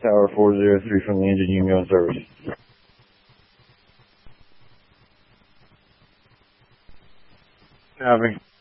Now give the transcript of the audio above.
Tower 403 from the engine unit on service. Copy.